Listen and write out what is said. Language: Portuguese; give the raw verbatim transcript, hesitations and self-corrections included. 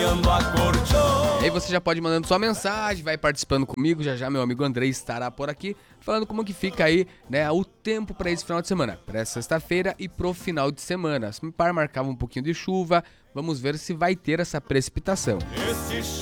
dando acordeon. E aí você já pode ir mandando sua mensagem, vai participando comigo, já já meu amigo Andrei estará por aqui, falando como que fica aí, né, o tempo para esse final de semana, para essa sexta-feira e pro final de semana. Se me par marcava um pouquinho de chuva, vamos ver se vai ter essa precipitação. Esse